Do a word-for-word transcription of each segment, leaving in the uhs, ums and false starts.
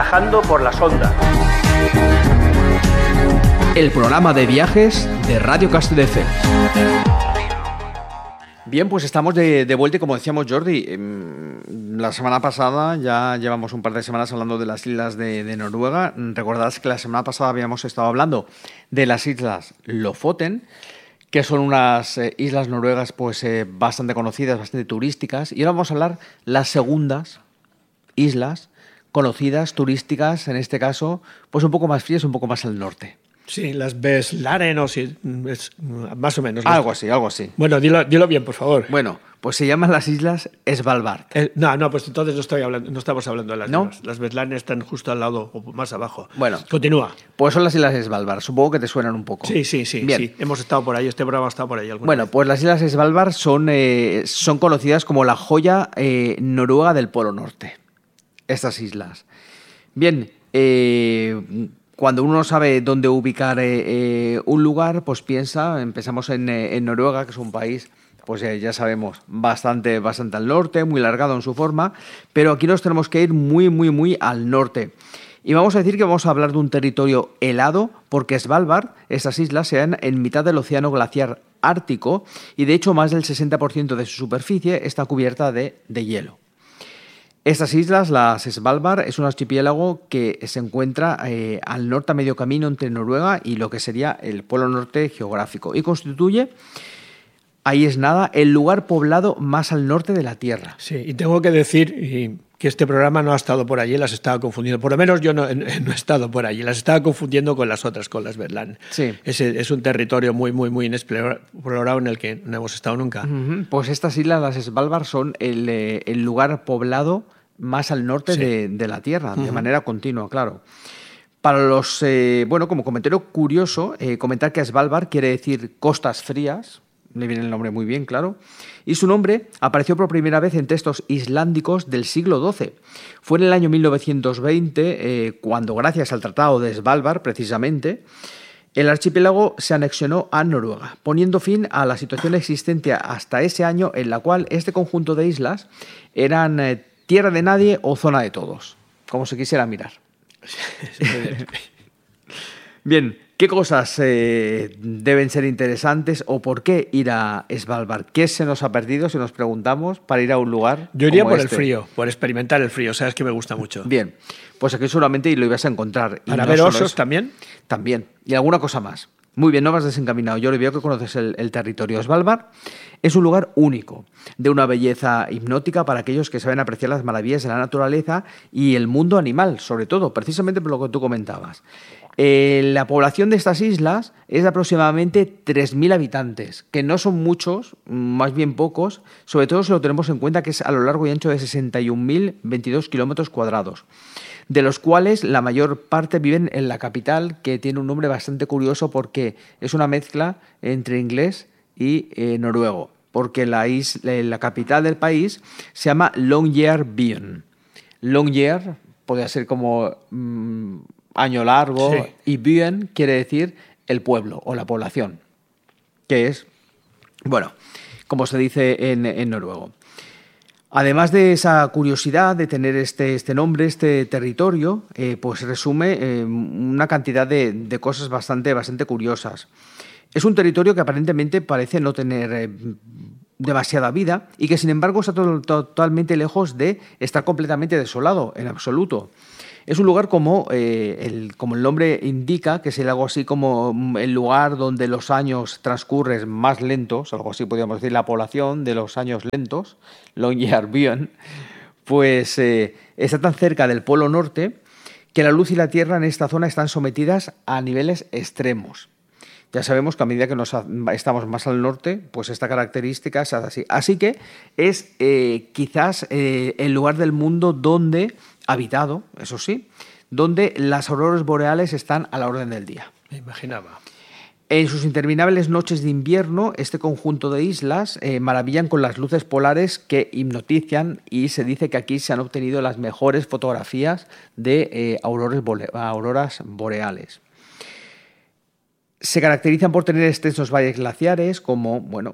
Viajando por las ondas. El programa de viajes de Radio Castelldefels. Bien, pues estamos de, de vuelta y como decíamos, Jordi, eh, la semana pasada ya llevamos un par de semanas hablando de las islas de, de Noruega. Recordad que la semana pasada habíamos estado hablando de las islas Lofoten, que son unas eh, islas noruegas pues eh, bastante conocidas, bastante turísticas. Y ahora vamos a hablar las segundas islas conocidas, turísticas, en este caso, pues un poco más frías, un poco más al norte. Sí, las Beslaren o sí, es más o menos. Algo así, algo así. Bueno, dilo, dilo bien, por favor. Bueno, pues se llaman las islas Svalbard. Eh, no, no, pues entonces no estoy hablando, no estamos hablando de las ¿No? mismas. Las Beslaren están justo al lado o más abajo. Bueno. Continúa. Pues son las islas Svalbard. Supongo que te suenan un poco. Sí, sí, sí. Bien. sí. Hemos estado por ahí, este programa ha estado por ahí alguna Bueno, vez. pues las islas Svalbard son, eh, son conocidas como la joya eh, noruega del Polo Norte. Estas islas. Bien, eh, cuando uno sabe dónde ubicar eh, eh, un lugar, pues piensa, empezamos en, eh, en Noruega, que es un país, pues eh, ya sabemos, bastante, bastante al norte, muy largado en su forma, pero aquí nos tenemos que ir muy, muy, muy al norte. Y vamos a decir que vamos a hablar de un territorio helado, porque Svalbard, estas islas, se hallan en mitad del océano glaciar ártico, y de hecho más del sesenta por ciento de su superficie está cubierta de, de hielo. Estas islas, las Svalbard, es un archipiélago que se encuentra eh, al norte a medio camino entre Noruega y lo que sería el Polo Norte geográfico y constituye, ahí es nada, el lugar poblado más al norte de la Tierra. Sí, y tengo que decir y, que este programa no ha estado por allí, las estaba confundiendo. Por lo menos yo no, no he estado por allí, las estaba confundiendo con las otras, con las Beslaren. Sí. Es, es un territorio muy, muy, muy inexplorado en el que no hemos estado nunca. Uh-huh. Pues estas islas, las Svalbard, son el, eh, el lugar poblado más al norte sí. de, de la Tierra, uh-huh. de manera continua, claro. Para los, eh, bueno, como comentario curioso, eh, comentar que Svalbard quiere decir costas frías, le viene el nombre muy bien, claro, y su nombre apareció por primera vez en textos islándicos del siglo doce. Fue en el año mil novecientos veinte, eh, cuando, gracias al Tratado de Svalbard, precisamente, el archipiélago se anexionó a Noruega, poniendo fin a la situación existente hasta ese año en la cual este conjunto de islas eran eh, tierra de nadie o zona de todos, como se quisiera mirar. Bien, ¿qué cosas eh, deben ser interesantes o por qué ir a Svalbard? ¿Qué se nos ha perdido, si nos preguntamos, para ir a un lugar Yo iría como por este? El frío, por experimentar el frío, sabes que me gusta mucho. Bien, pues aquí seguramente lo ibas a encontrar. ¿Para y ver no osos eso, también? También, y alguna cosa más. Muy bien, no vas desencaminado. Yo le veo que conoces el, el territorio. Svalbard es un lugar único, de una belleza hipnótica para aquellos que saben apreciar las maravillas de la naturaleza y el mundo animal, sobre todo, precisamente por lo que tú comentabas. Eh, la población de estas islas es de aproximadamente tres mil habitantes, que no son muchos, más bien pocos, sobre todo si lo tenemos en cuenta que es a lo largo y ancho de sesenta y un mil veintidós kilómetros cuadrados, de los cuales la mayor parte viven en la capital, que tiene un nombre bastante curioso porque es una mezcla entre inglés y eh, noruego, porque la, isla, la capital del país se llama Longyearbyen. Longyear podría ser como mmm, año largo, sí. Y Byen quiere decir el pueblo o la población, que es, bueno, como se dice en, en noruego. Además de esa curiosidad de tener este, este nombre, este territorio, eh, pues resume eh, una cantidad de, de cosas bastante, bastante curiosas. Es un territorio que aparentemente parece no tener eh, demasiada vida y que sin embargo está to- totalmente lejos de estar completamente desolado, en absoluto. Es un lugar como, eh, el, como el nombre indica, que es algo así como el lugar donde los años transcurren más lentos, algo así podríamos decir, la población de los años lentos, Longyearbyen, pues eh, está tan cerca del Polo Norte que la luz y la tierra en esta zona están sometidas a niveles extremos. Ya sabemos que a medida que nos a, estamos más al norte, pues esta característica es así. Así que es eh, quizás eh, el lugar del mundo donde, habitado, eso sí, donde las auroras boreales están a la orden del día. Me imaginaba. En sus interminables noches de invierno, este conjunto de islas eh, maravillan con las luces polares que hipnotizan y se dice que aquí se han obtenido las mejores fotografías de eh, auroras, bole- auroras boreales. Se caracterizan por tener extensos valles glaciares como, bueno,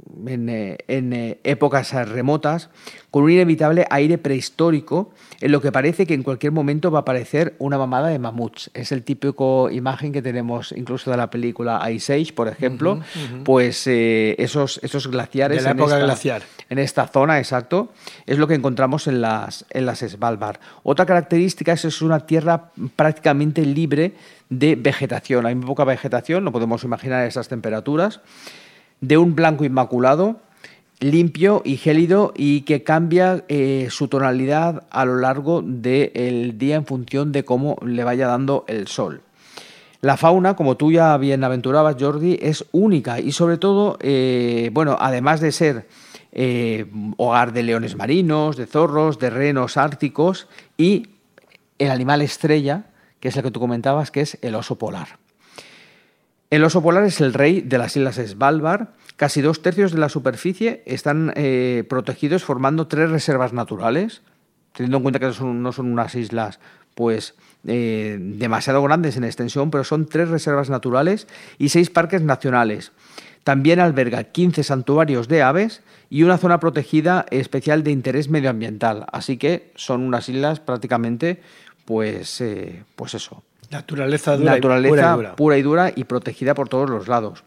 en, eh, en eh, épocas remotas, con un inevitable aire prehistórico, en lo que parece que en cualquier momento va a aparecer una mamada de mamuts. Es el típico imagen que tenemos incluso de la película Ice Age, por ejemplo, uh-huh, uh-huh. pues eh, esos, esos glaciares de la en, época esta, glaciar. en esta zona, exacto, es lo que encontramos en las, en las Svalbard. Otra característica es que es una tierra prácticamente libre de vegetación. Hay muy poca vegetación, no podemos imaginar esas temperaturas, de un blanco inmaculado, limpio y gélido, y que cambia eh, su tonalidad a lo largo del día en función de cómo le vaya dando el sol. La fauna, como tú ya bien aventurabas, Jordi, es única y sobre todo, eh, bueno, además de ser eh, hogar de leones marinos, de zorros, de renos árticos y el animal estrella, que es el que tú comentabas, que es el oso polar. El oso polar es el rey de las islas Svalbard. Casi dos tercios de la superficie están eh, protegidos, formando tres reservas naturales, teniendo en cuenta que son, no son unas islas pues eh, demasiado grandes en extensión, pero son tres reservas naturales y seis parques nacionales. También alberga quince santuarios de aves y una zona protegida especial de interés medioambiental. Así que son unas islas prácticamente, pues, eh, pues eso. Naturaleza dura, Naturaleza y pura, y dura. pura y dura y protegida por todos los lados.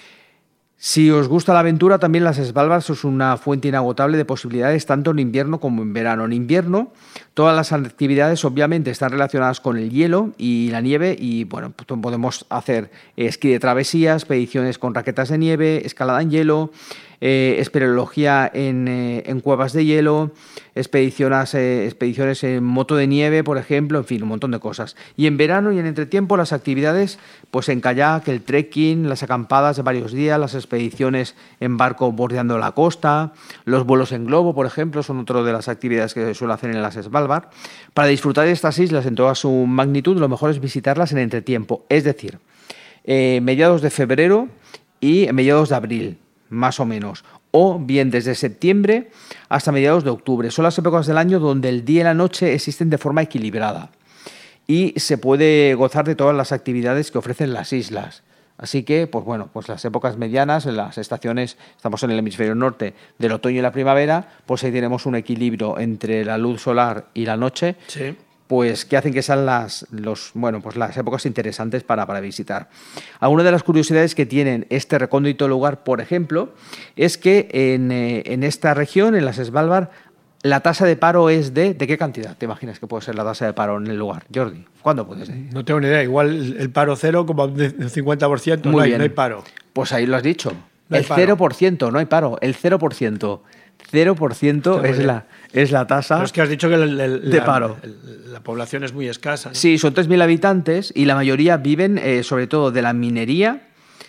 Si os gusta la aventura, también las Svalbard son una fuente inagotable de posibilidades tanto en invierno como en verano. En invierno, todas las actividades obviamente están relacionadas con el hielo y la nieve y bueno, pues podemos hacer esquí de travesía, expediciones con raquetas de nieve, escalada en hielo, eh, espeleología en, eh, en cuevas de hielo, expediciones, eh, expediciones en moto de nieve, por ejemplo, en fin, un montón de cosas. Y en verano y en entretiempo las actividades pues en kayak, el trekking, las acampadas de varios días, las expediciones en barco bordeando la costa, los vuelos en globo, por ejemplo, son otra de las actividades que se suele hacer en las Svalbard. Para disfrutar de estas islas en toda su magnitud, lo mejor es visitarlas en entretiempo, es decir, eh, mediados de febrero y mediados de abril, más o menos, o bien desde septiembre hasta mediados de octubre. Son las épocas del año donde el día y la noche existen de forma equilibrada y se puede gozar de todas las actividades que ofrecen las islas. Así que, pues bueno, pues las épocas medianas, en las estaciones, estamos en el hemisferio norte del otoño y la primavera, pues ahí tenemos un equilibrio entre la luz solar y la noche, sí. pues que hacen que sean las, los, bueno, pues las épocas interesantes para, para visitar. Alguna de las curiosidades que tienen este recóndito lugar, por ejemplo, es que en, eh, en esta región, en las Svalbard, la tasa de paro es de... ¿De qué cantidad te imaginas que puede ser la tasa de paro en el lugar, Jordi? ¿Cuándo puede ser? No tengo ni idea. Igual el paro cero, como un cincuenta por ciento, Muy no hay, bien. no hay paro. Pues ahí lo has dicho. No hay el paro. cero por ciento, no hay paro. El cero por ciento. cero por ciento es la, es la tasa Pero es que has dicho que el, el, de la, paro. el, la población es muy escasa, ¿no? Sí, son tres mil habitantes y la mayoría viven eh, sobre todo de la minería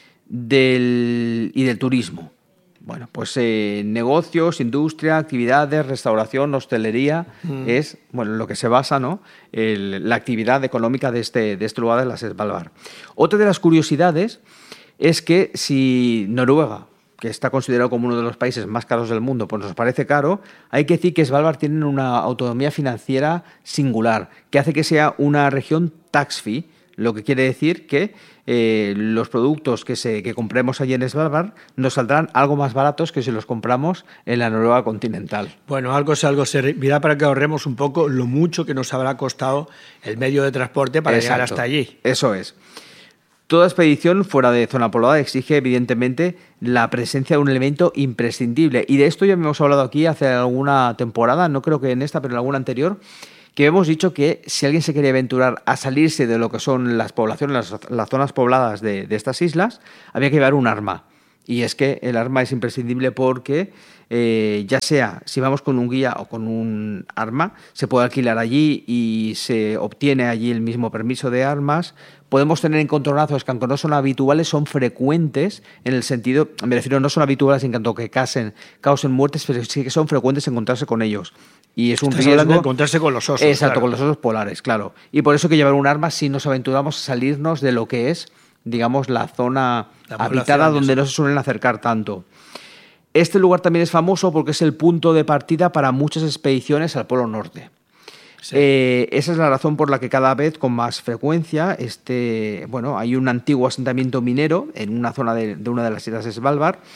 del, y del turismo. Bueno, pues eh, negocios, industria, actividades, restauración, hostelería, mm. es bueno lo que se basa, ¿no? El, la actividad económica de este, de este lugar de las Svalbard. Otra de las curiosidades es que si Noruega, que está considerado como uno de los países más caros del mundo, pues nos parece caro, hay que decir que Svalbard tiene una autonomía financiera singular, que hace que sea una región tax-free, lo que quiere decir que eh, los productos que, se, que compremos allí en Svalbard nos saldrán algo más baratos que si los compramos en la Noruega continental. Bueno, algo es algo, servirá para que ahorremos un poco lo mucho que nos habrá costado el medio de transporte para Exacto. llegar hasta allí. Eso es. Toda expedición fuera de zona poblada exige, evidentemente, la presencia de un elemento imprescindible. Y de esto ya hemos hablado aquí hace alguna temporada, no creo que en esta, pero en alguna anterior, que hemos dicho que si alguien se quería aventurar a salirse de lo que son las poblaciones, las, las zonas pobladas de, de estas islas, había que llevar un arma. Y es que el arma es imprescindible porque, eh, ya sea si vamos con un guía o con un arma, se puede alquilar allí y se obtiene allí el mismo permiso de armas. Podemos tener encontronazos que, aunque no son habituales, son frecuentes en el sentido, me refiero, no son habituales en cuanto que casen, causen muertes, pero sí que son frecuentes encontrarse con ellos. Y es un Estás riesgo hablando de encontrarse con los osos. Exacto, claro. con los osos polares, claro. Y por eso hay que llevar un arma si nos aventuramos a salirnos de lo que es, digamos, la zona La habitada donde no se suelen acercar tanto. Este lugar también es famoso porque es el punto de partida para muchas expediciones al Polo Norte. Sí. Eh, esa es la razón por la que cada vez con más frecuencia este, bueno, hay un antiguo asentamiento minero en una zona de, de una de las islas Svalbard,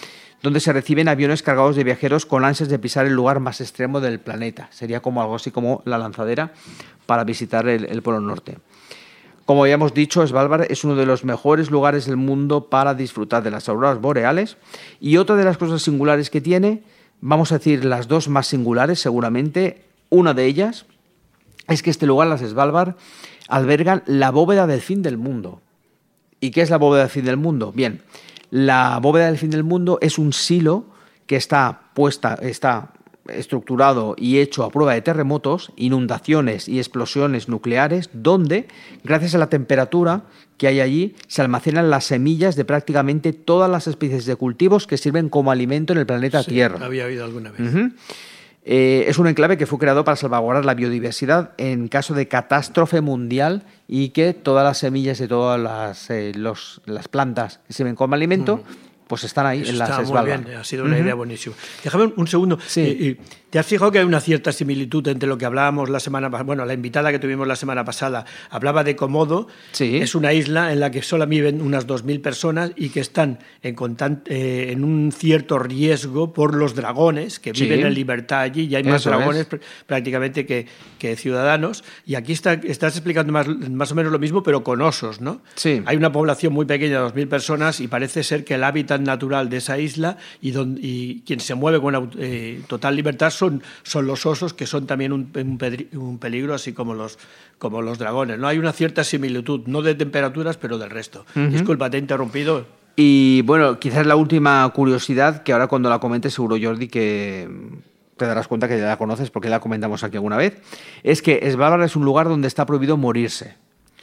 donde se reciben aviones cargados de viajeros con ansias de pisar el lugar más extremo del planeta. Sería como algo así como la lanzadera para visitar el, el Polo Norte. Como habíamos dicho, Svalbard es uno de los mejores lugares del mundo para disfrutar de las auroras boreales, y otra de las cosas singulares que tiene, vamos a decir las dos más singulares seguramente, una de ellas es que este lugar, las Svalbard, albergan la bóveda del fin del mundo. ¿Y qué es la bóveda del fin del mundo? Bien, la bóveda del fin del mundo es un silo que está puesta, está estructurado y hecho a prueba de terremotos, inundaciones y explosiones nucleares, donde, gracias a la temperatura que hay allí, se almacenan las semillas de prácticamente todas las especies de cultivos que sirven como alimento en el planeta sí, Tierra. Había oído alguna vez. Uh-huh. Eh, es un enclave que fue creado para salvaguardar la biodiversidad en caso de catástrofe mundial, y que todas las semillas de todas las, eh, los, las plantas que sirven como alimento uh-huh. pues están ahí. Eso en las Svalbard. Muy bien, ha sido una uh-huh. idea buenísima. Déjame un, un segundo. Sí. Eh, eh, ¿Te has fijado que hay una cierta similitud entre lo que hablábamos la semana pasada? Bueno, la invitada que tuvimos la semana pasada hablaba de Komodo. Sí. Es una isla en la que solo viven unas dos mil personas y que están en, contant- eh, en un cierto riesgo por los dragones, que viven sí. en libertad allí, y hay más Eso dragones pr- prácticamente que, que ciudadanos. Y aquí está, estás explicando más, más o menos lo mismo, pero con osos, ¿no? Sí. Hay una población muy pequeña de dos mil personas, y parece ser que el hábitat natural de esa isla y, donde, y quien se mueve con eh, total libertad son Son, son los osos, que son también un, un, pedri, un peligro, así como los, como los dragones, ¿no? Hay una cierta similitud, no de temperaturas, pero del resto. Uh-huh. Disculpa, te he interrumpido. Y bueno, quizás la última curiosidad, que ahora cuando la comentes seguro, Jordi, que te darás cuenta que ya la conoces porque la comentamos aquí alguna vez, es que Svalbard es un lugar donde está prohibido morirse.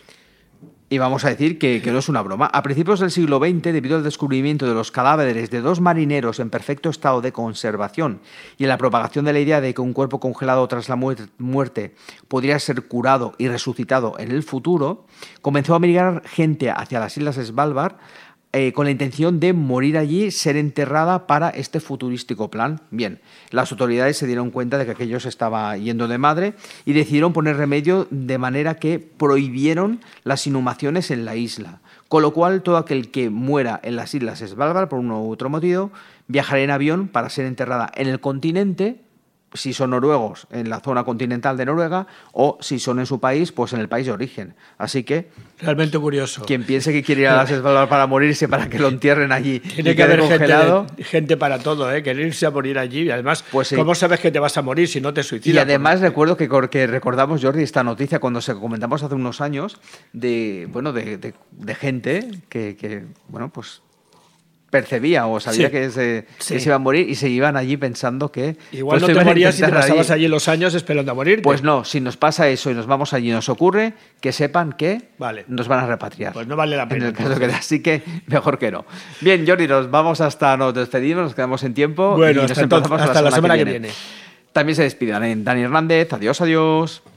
Y vamos a decir que, que no es una broma. A principios del siglo veinte, debido al descubrimiento de los cadáveres de dos marineros en perfecto estado de conservación y en la propagación de la idea de que un cuerpo congelado tras la muerte podría ser curado y resucitado en el futuro, comenzó a migrar gente hacia las islas Svalbard eh, con la intención de morir allí, ser enterrada para este futurístico plan. Bien, las autoridades se dieron cuenta de que aquello se estaba yendo de madre y decidieron poner remedio, de manera que prohibieron las inhumaciones en la isla. Con lo cual, todo aquel que muera en las islas Svalbard por uno u otro motivo, viajará en avión para ser enterrada en el continente, si son noruegos, en la zona continental de Noruega, o si son en su país, pues en el país de origen. Así que... Realmente curioso. Quien piense que quiere ir a las Svalbard para morirse, para que lo entierren allí... Tiene que haber gente, gente para todo, ¿eh? Querer irse a morir allí. Y además, pues sí. ¿Cómo sabes que te vas a morir si no te suicidas? Y además por... recuerdo que, que recordamos, Jordi, esta noticia cuando se comentamos hace unos años de, bueno, de, de, de gente que, que, bueno, pues... percibía o sabía sí, que, se, sí. que se iban a morir y se iban allí pensando que... Igual pues no te morías si te pasabas allí. allí los años esperando a morirte. Pues no, si nos pasa eso y nos vamos allí y nos ocurre, que sepan que vale. nos van a repatriar. Pues no vale la pena. En el caso que, así que mejor que no. Bien, Jordi, nos vamos hasta... Nos despedimos, nos quedamos en tiempo. Bueno, y hasta, nos entonces, hasta la semana, la semana que, viene. que viene. También se despidan en Dani Hernández. Adiós, adiós.